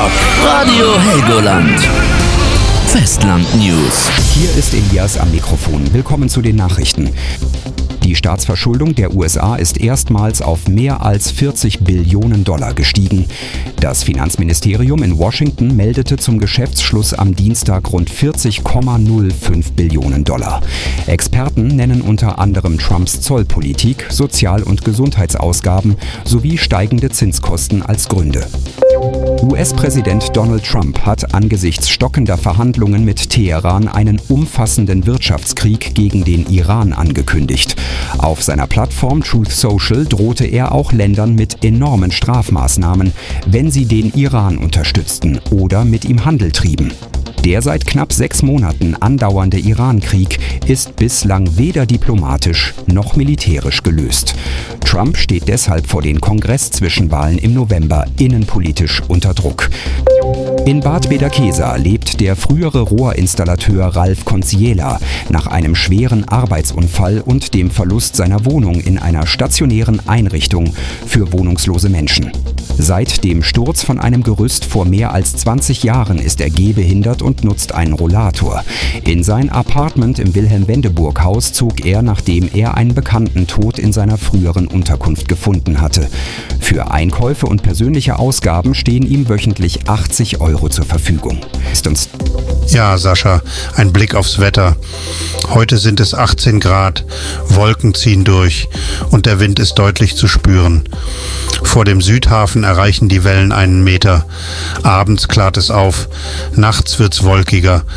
Talk. Radio Helgoland. Festland News. Hier ist Elias am Mikrofon. Willkommen zu den Nachrichten. Die Staatsverschuldung der USA ist erstmals auf mehr als 40 Billionen Dollar gestiegen. Das Finanzministerium in Washington meldete zum Geschäftsschluss am Dienstag rund 40,05 Billionen Dollar. Experten nennen unter anderem Trumps Zollpolitik, Sozial- und Gesundheitsausgaben sowie steigende Zinskosten als Gründe. US-Präsident Donald Trump hat angesichts stockender Verhandlungen mit Teheran einen umfassenden Wirtschaftskrieg gegen den Iran angekündigt. Auf seiner Plattform Truth Social drohte er auch Ländern mit enormen Strafmaßnahmen, wenn sie den Iran unterstützten oder mit ihm Handel trieben. Der seit knapp 6 Monaten andauernde Iran-Krieg ist bislang weder diplomatisch noch militärisch gelöst. Trump steht deshalb vor den Kongress-Zwischenwahlen im November innenpolitisch unter Druck. In Bad Bederkesa lebt der frühere Rohrinstallateur Ralf Conciela nach einem schweren Arbeitsunfall und dem Verlust seiner Wohnung in einer stationären Einrichtung für wohnungslose Menschen. Seit dem Sturz von einem Gerüst vor mehr als 20 Jahren ist er gehbehindert und nutzt einen Rollator. In sein Apartment im Wilhelm-Wendeburg-Haus zog er, nachdem er einen Bekannten tot in seiner früheren Unterkunft gefunden hatte. Für Einkäufe und persönliche Ausgaben stehen ihm wöchentlich 80 Euro zur Verfügung. Ja, Sascha, ein Blick aufs Wetter. Heute sind es 18 Grad, Wolken ziehen durch und der Wind ist deutlich zu spüren. Vor dem Südhafen erreichen die Wellen 1 Meter. Abends klart es auf, nachts wird's wolkiger.